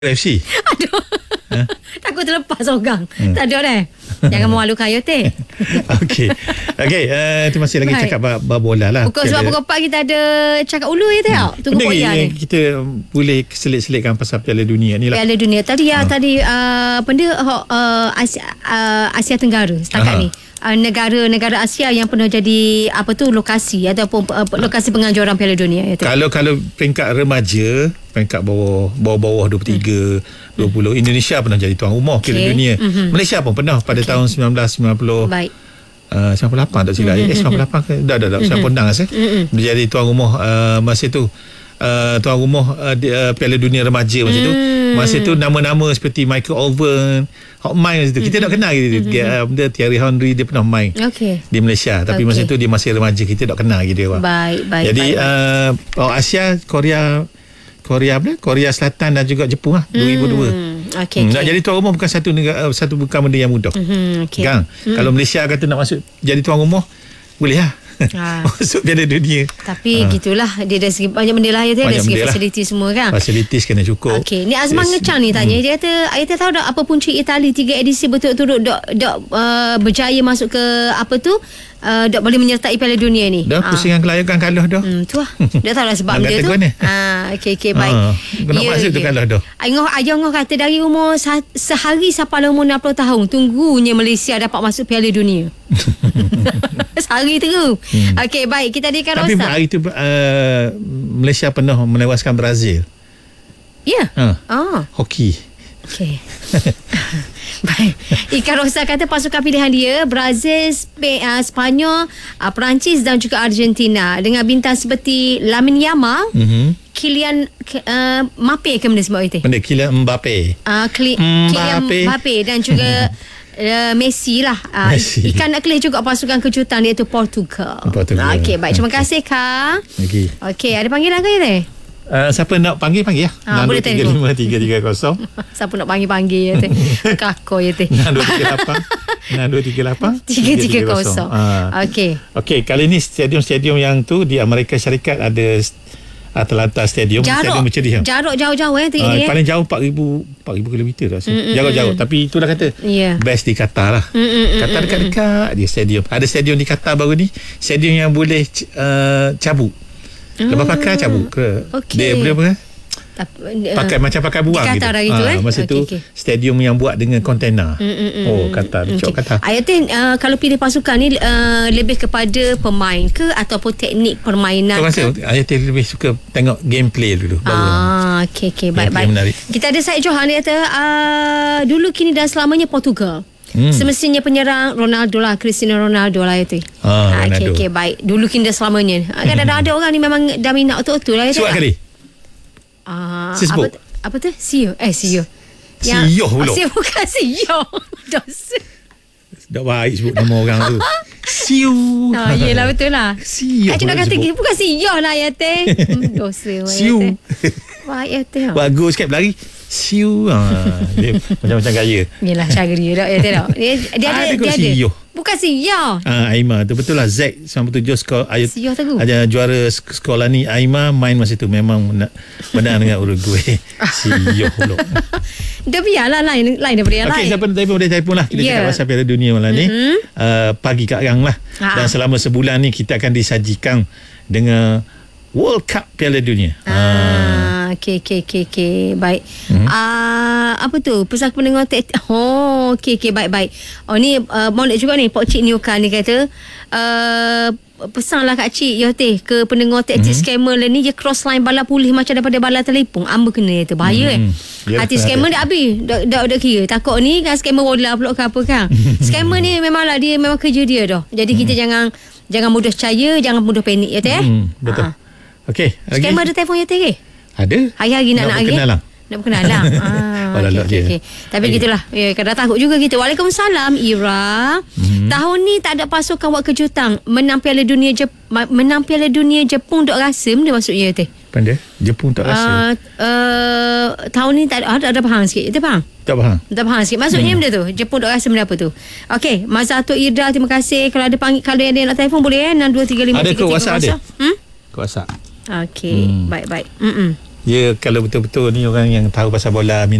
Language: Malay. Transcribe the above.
UFC. Aduh. Takut terlepas orang. Tak ada dah. Jangan memalukan you teh. Okey. Itu masih lagi cakap bola lah. Pukul sebab pukul 4 kita ada cakap ulu ya teh. Tunggu Pok Yan ni. Kita boleh selit-selitkan pasal Piala Dunia ni lah. Piala Dunia. Tadi benda Asia Tenggara setakat ni. Negara-negara Asia yang pernah jadi lokasi ataupun lokasi penganjuran Piala Dunia ya, kalau peringkat remaja, peringkat bawah 23, 20, Indonesia pernah jadi tuan rumah Piala Dunia. Malaysia pun pernah pada tahun 1990. Baik. 98 tak silap. 98 ke? Dah saya pernah dia jadi tuan rumah masa tu. Tuan rumah Piala Dunia remaja masa tu. Masa tu nama-nama seperti Michael Owen, Hot Mine tu kita tak kenal gitu. Dia Thierry Henry dia pernah main di Malaysia, tapi masa tu dia masih remaja, kita tak kenal gitu. Baik. Jadi Asia, Korea Selatan dan juga Jepun 2002. Nak jadi tuan rumah bukan bukan benda yang mudah. Kan? Kalau Malaysia kata nak masuk jadi tuan rumah, boleh lah. Masuk Piala Dunia. Tapi gitulah, dia ada segi banyak benda lah. Ada segi fasiliti semua kan. Fasilitis kena cukup. Okey, ni Azman Ngecang ni tanya. Dia kata, Ayah tahu tak apa punca Itali 3 edisi berturut-turut berjaya masuk ke dok boleh menyertai Piala Dunia ni. Dah pusingan kelayakan kalah dah. Tu lah. Dia tahu lah sebab dia tu. Okey, baik. Kena masuk tu kalah dah. Ayah kata dari umur sehari sampai umur 60 tahun tunggunya Malaysia dapat masuk Piala Dunia. Sehari tu. Okey, baik. Kita di Karosa. Tapi hari tu Malaysia pernah menewaskan Brazil. Ya. Hoki. Okey. Baik. Ikan Rosa kata pasukan pilihan dia Brazil, Spanyol, Perancis dan juga Argentina dengan bintang seperti Lamine Yamal, Kylian Mbappe ke benda sebab itu? Benda Kylian Mbappe. Kylian Mbappe dan juga Messi lah. Ikan nak kelih juga pasukan kejutan iaitu Portugal. Okey, baik. Terima kasih Kak. Okey, ada panggilan ke ya teh? Siapa nak panggil ya. 6235330. Siapa nak panggil ya teh. Kakak ya teh. 62338 Okey, kali ni stadium yang tu di Amerika Syarikat ada Atlanta Stadium. Stadium bercedih. Jarak jauh-jauh paling jauh 4,000 kilometer dah. Jarak-jauh. Tapi itulah kata best di Qatar lah. Qatar dekat-dekat dia stadium. Ada stadium di Qatar baru ni, stadium yang boleh cabut. Lepas pakai cabut ke? Dia boleh apa? Pakai macam pakai buang gitu. Masa tu stadium yang buat dengan kontainer. Qatar. Qatar. Ayatin kalau pilih pasukan ni lebih kepada pemain ke ataupun teknik permainan? Saya rasa Ayatin lebih suka tengok gameplay dulu. Okey, baik. Kita ada Syed Johan, dia kata dulu kini dan selamanya Portugal. Semestinya penyerang Ronaldo lah, Cristiano Ronaldo lah itu. Okey, baik. Dulu kini dan selamanya. Kadang-kadang ada orang ni memang dah minat betul-betul lah. Sebab kali apa tu? CEO. CEO pula. Bukan CEO. Dosa. Tak baik sebut nama orang tu. CEO. Yelah, betul lah. CEO. Nak kata bukan CEO lah ya teh. Dosa. CEO. Wah ya teh. Bagus sikit berlari. CEO. Dia macam-macam gaya. Yelah, cara dia tak ya teh tak. Dia ada CEO. Bukan CEO. Aima tu betul lah. Z97 skor CEO tu. Ada juara sekolah ni. Aima main masa tu memang benar dengan Uruguay. CEO pula. Dia biarlah lain daripada yang lain. Okey, siapa nak telefon boleh telefon lah. Kita cakap pasal Piala Dunia malam ni. Pagi kat Gang lah. Dan selama sebulan ni kita akan disajikan dengan World Cup Piala Dunia. Okey. Baik. Apa tu? Pesan pendengar okey, baik. Ni molek juga ni Pak Cik Niukan ni kata pesanlah Kak Cik ya teh ke pendengar taktik scammer ni, dia cross line bala pulih macam daripada bala telefon. Amba kena tu bahaya hati scammer dah habis. Dah kira takut ni kan scammer bola pula ke apa kan. Scammer ni memanglah dia memang kerja dia dah. Jadi kita jangan mudah percaya, jangan mudah panik ya teh. Betul. Okey, scammer ada telefon ya teh ke? Ada. Hari-hari nak berkenalan. Nak berkenalan. Okay. Tapi gitulah. Kadang takut juga kita. Waalaikumsalam Ira. Tahun ni tak ada pasukan buat kejutan menang Piala Dunia Jepun dok rasa benda maksudnya teh. Pandai. Jepun tak rasa. Tahun ni tak ada faham sikit. Kita faham? Tak faham sikit. Maksudnya benda tu. Jepun dok rasa benda apa tu? Okey, Mazatul Ira, terima kasih. Kalau ada kalau ada nak telefon boleh 6235. Ada ke WhatsApp ada? Ke WhatsApp. Okey, baik. Ya, kalau betul-betul ni orang yang tahu pasal bola,